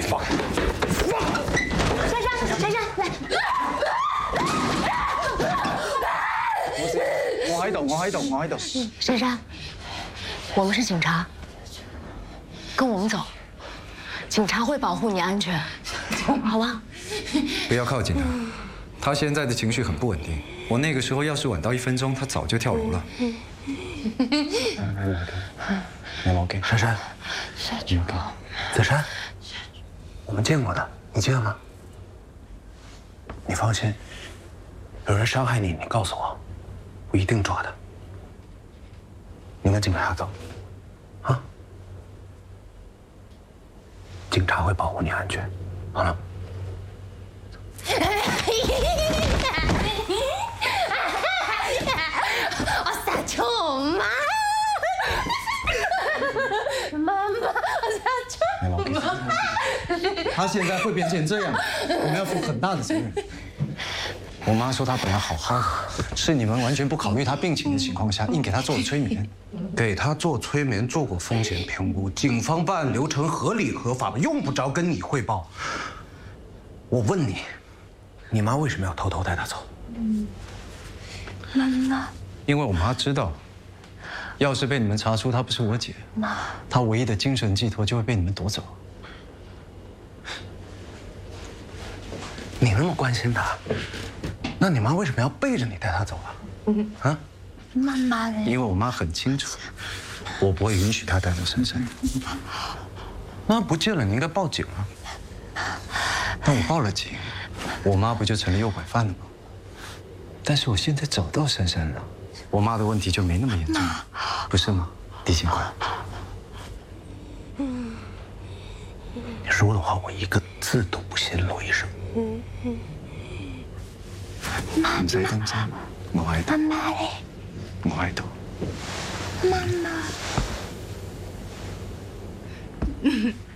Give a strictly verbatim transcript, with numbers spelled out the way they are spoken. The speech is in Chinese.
放开！放！ 珊珊，珊珊，来！ 冇事，我喺度，我喺度，我喺度。 珊珊，我们是警察，跟我们走，警察会保护你安全，好吧？ 不要靠近他，他现在的情绪很不稳定。我那个时候要是晚到一分钟，他早就跳楼了。 你冇惊，珊珊，你冇惊，子珊，我们见过的，你记得吗？你放心，有人伤害你，你告诉我，我一定抓他。你跟警察走，啊？警察会保护你安全，好了。 我撒球妈，妈妈，我撒球妈。 他现在会变成这样，我们要负很大的责任。我妈说她本来好好的，是你们完全不考虑她病情的情况下，硬给她做了催眠。 给他做催眠，做过风险评估，警方办案流程合理合法，用不着跟你汇报。我问你，你妈为什么要偷偷带他走？ 妈妈， 因为我妈知道，要是被你们查出她不是我姐，她唯一的精神寄托就会被你们夺走。 你那么关心她，那你妈为什么要背着你带她走啊？嗯啊？ 妈妈嘞？ 因为我妈很清楚，我不会允许她带走珊珊。 那不见了，你应该报警啊。 那我报了警，我妈不就成了诱拐犯了吗？但是我现在找到珊珊了，我妈的问题就没那么严重，不是吗，狄警官？ 你说的话我一个字都不信，陆医生。 唔使擔心，我喺度。 媽媽咧？ 我喺度。 媽媽。